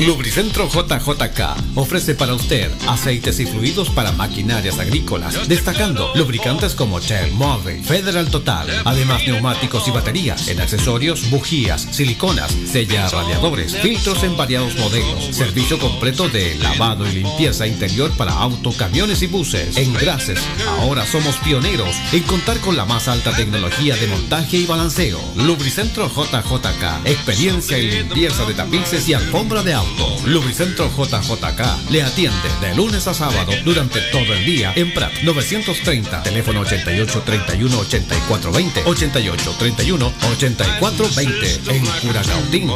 Lubricentro JJK ofrece para usted aceites y fluidos para maquinarias agrícolas, destacando lubricantes como Shell, Move, Federal Total, además neumáticos y baterías, en accesorios, bujías, siliconas, sella radiadores, filtros en variados modelos, servicio completo de lavado y limpieza interior para auto, camiones y buses. En Grases, ahora somos pioneros en contar con la más alta tecnología de montaje y balanceo. Lubricentro JJK, experiencia en limpieza de tapices y alfombra de auto. Lubricentro JJK le atiende de lunes a sábado durante todo el día en Prat 930, teléfono 88 31 84 20, 88 31 84 20 en Curacautín.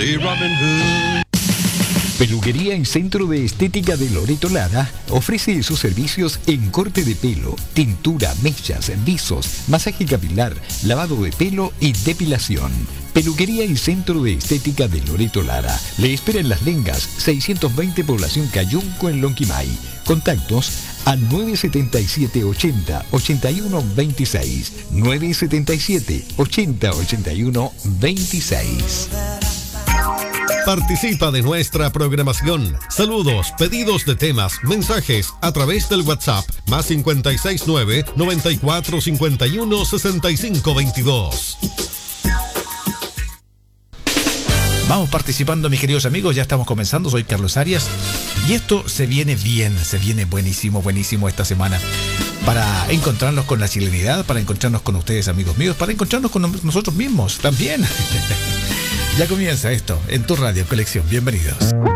Peluquería y Centro de Estética de Loreto Lara ofrece sus servicios en corte de pelo, tintura, mechas, visos, masaje capilar, lavado de pelo y depilación. Peluquería y Centro de Estética de Loreto Lara le espera en Las Lengas, 620 Población Cayunco en Lonquimay. Contactos al 977 80 81 26, 977 80 81 26. Participa de nuestra programación. Saludos, pedidos de temas, mensajes a través del WhatsApp más 569 94 51 65 22. Vamos participando, mis queridos amigos, ya estamos comenzando. Soy Carlos Arias y esto se viene bien, se viene buenísimo esta semana, para encontrarnos con la chilenidad, para encontrarnos con ustedes, amigos míos, para encontrarnos con nosotros mismos también. Ya comienza esto en tu radio Colección. Bienvenidos.